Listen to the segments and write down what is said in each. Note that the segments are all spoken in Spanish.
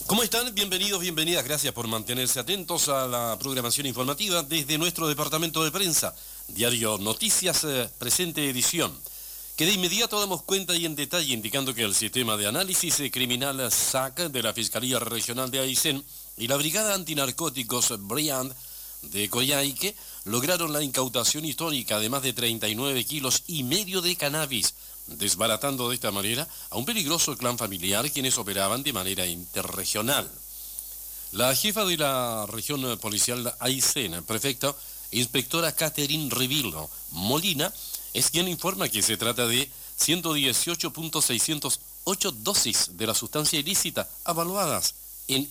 ¿Cómo están? Bienvenidos, bienvenidas. Gracias por mantenerse atentos a la programación informativa desde nuestro departamento de prensa. Diario Noticias, presente edición. Que de inmediato damos cuenta y en detalle indicando que el sistema de análisis criminal SAC de la Fiscalía Regional de Aysén y la Brigada Antinarcóticos Briand de Coyhaique lograron la incautación histórica de más de 39,5 kilos de cannabis, desbaratando de esta manera a un peligroso clan familiar quienes operaban de manera interregional. La jefa de la región policial Aysén, prefecta inspectora Catherine Rivillo Molina, es quien informa que se trata de 118.608 dosis de la sustancia ilícita avaluadas en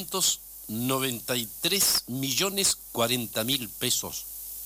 593.040.000 pesos.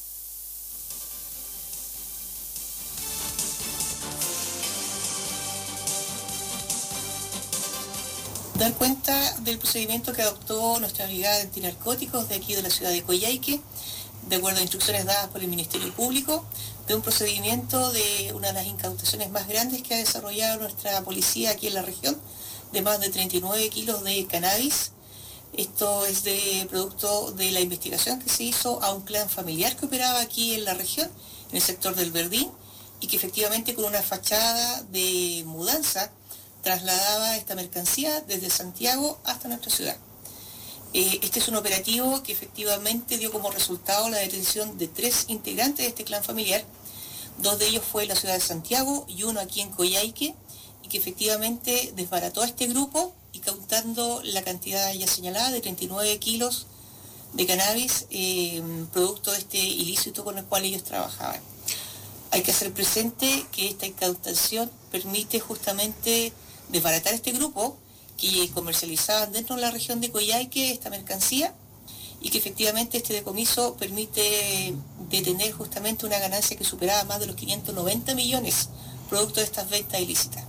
Dar cuenta del procedimiento que adoptó nuestra brigada antinarcóticos de aquí de la ciudad de Coyhaique, de acuerdo a instrucciones dadas por el Ministerio Público, de un procedimiento de una de las incautaciones más grandes que ha desarrollado nuestra policía aquí en la región, de más de 39 kilos de cannabis. Esto es de producto de la investigación que se hizo a un clan familiar que operaba aquí en la región, en el sector del Verdín, y que efectivamente con una fachada de mudanza trasladaba esta mercancía desde Santiago hasta nuestra ciudad. Este es un operativo que efectivamente dio como resultado la detención de 3 integrantes de este clan familiar. 2 de ellos fue en la ciudad de Santiago y 1 aquí en Coyhaique, y que efectivamente desbarató a este grupo, incautando la cantidad ya señalada de 39 kilos de cannabis, producto de este ilícito con el cual ellos trabajaban. Hay que hacer presente que esta incautación permite justamente desbaratar este grupo que comercializaban dentro de la región de Coyhaique esta mercancía, y que efectivamente este decomiso permite detener justamente una ganancia que superaba más de los 590 millones producto de estas ventas ilícitas.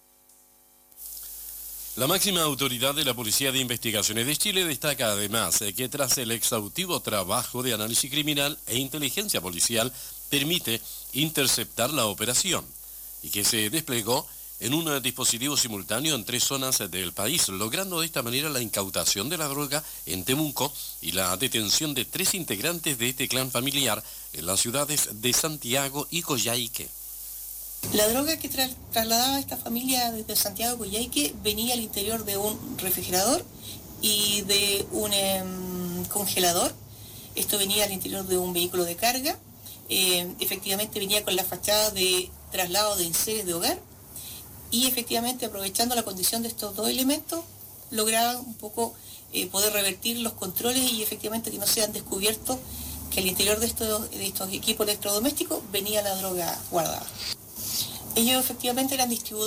La máxima autoridad de la Policía de Investigaciones de Chile destaca además que tras el exhaustivo trabajo de análisis criminal e inteligencia policial permite interceptar la operación y que se desplegó en un dispositivo simultáneo en 3 zonas del país, logrando de esta manera la incautación de la droga en Temuco y la detención de 3 integrantes de este clan familiar en las ciudades de Santiago y Coyhaique. La droga que trasladaba esta familia desde Santiago a Coyhaique venía al interior de un refrigerador y de un congelador. Esto venía al interior de un vehículo de carga. Efectivamente venía con la fachada de traslado de enseres de hogar, y efectivamente aprovechando la condición de estos 2 elementos lograban un poco poder revertir los controles y efectivamente que no sean descubiertos que al interior de estos equipos electrodomésticos venía la droga guardada. Ellos efectivamente eran distribuidores